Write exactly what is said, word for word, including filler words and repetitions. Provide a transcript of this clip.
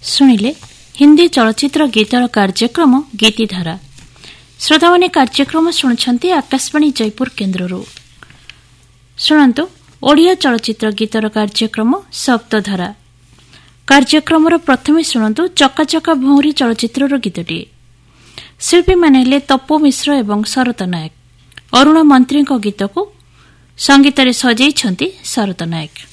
ଶୁଣିଲେ ହିନ୍ଦୀ ଚଳଚ୍ଚିତ୍ର ଗୀତର କାର୍ଯ୍ୟକ୍ରମ ଗୀତିଧାରା। ଶ୍ରୋତାମାନେ କାର୍ଯ୍ୟକ୍ରମ ଶୁଣୁଛନ୍ତି ଆକାଶବାଣୀ ଜୟପୁର କେନ୍ଦ୍ରରୁ। ଶୁଣନ୍ତୁ ଓଡ଼ିଆ ଚଳଚ୍ଚିତ୍ର ଗୀତର କାର୍ଯ୍ୟକ୍ରମ ଶବ୍ଦଧାରା। କାର୍ଯ୍ୟକ୍ରମର ପ୍ରଥମେ ଶୁଣନ୍ତୁ ଚକାଚକା ଭଉଁରୀ ଚଳଚ୍ଚିତ୍ରର ଗୀତଟିଏ। ଶିଳ୍ପୀମାନେ ହେଲେ ତପୁ ମିଶ୍ର ଏବଂ ଶରତ ନାୟକ। ଅରୁଣ ମନ୍ତ୍ରୀଙ୍କ ଗୀତକୁ ସଙ୍ଗୀତରେ ସଜେଇଛନ୍ତି ଶରତ ନାୟକ।